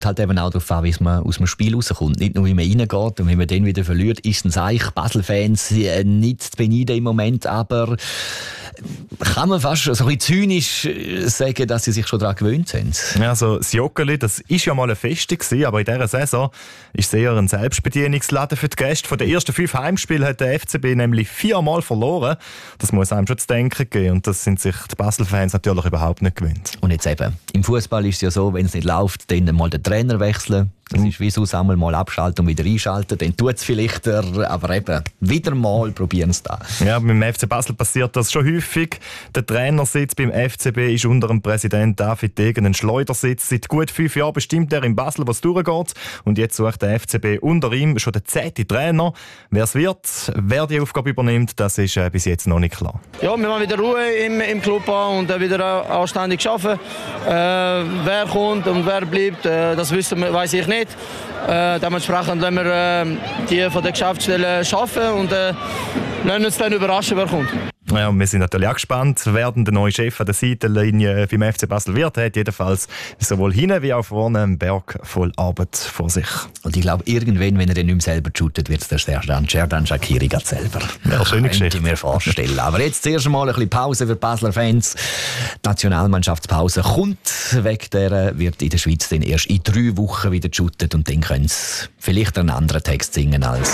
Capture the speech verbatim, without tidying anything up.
halt eben auch darauf an, wie man aus dem Spiel rauskommt. Nicht nur, wie man reingeht und wie man dann wieder verliert, ist ein Seich. Basel-Fans äh, nicht zu beneiden im Moment, aber kann man fast so ein bisschen zynisch sagen, dass sie sich schon daran gewöhnt sind. Ja, also das Joggeli, das war ja mal eine Feste gewesen, aber in dieser Saison ist es eher ein Selbstbedienungsladen für die Gäste. Von den ersten fünf Heimspielen hat der F C B nämlich viermal verloren. Das muss einem schon zu denken geben und das sind sich die Basel-Fans natürlich überhaupt nicht gewöhnt. Und jetzt eben, im Fußball ist es ja so, wenn es nicht läuft, dann mal den Trainer wechseln. Das ist wie sonst einmal mal abschalten und wieder einschalten. Dann tut es vielleicht, aber eben, wieder mal probieren es da. Ja, beim F C Basel passiert das schon häufig. Der Trainersitz beim F C B ist unter dem Präsident David Degen ein Schleudersitz. Seit gut fünf Jahren bestimmt er in Basel, was durchgeht. Und jetzt sucht der F C B unter ihm schon den zehnten Trainer. Wer es wird, wer die Aufgabe übernimmt, das ist äh, bis jetzt noch nicht klar. Ja, wir wollen wieder Ruhe im, im Club haben und äh, wieder anständig arbeiten. Äh, wer kommt und wer bleibt, äh, das wissen wir, weiss ich nicht. Äh, dementsprechend lassen wir äh, die von der Geschäftsstelle arbeiten und äh, lassen uns dann überraschen, wer kommt. Ja, wir sind natürlich auch gespannt, wer der neue Chef an der Seitenlinie beim F C Basel wird. Er hat jedenfalls sowohl hinten wie auch vorne einen Berg voll Arbeit vor sich. Und ich glaube, irgendwann, wenn er dann nicht mehr selber shootet, wird es der Xherdan Shaqiri selber. Ja, schöne Geschichte. Könnte ich mir vorstellen. Aber jetzt zuerst mal ein bisschen Pause für die Basler Fans. Die Nationalmannschaftspause kommt. Wegen der wird in der Schweiz dann erst in drei Wochen wieder geshootet und dann können sie vielleicht einen anderen Text singen als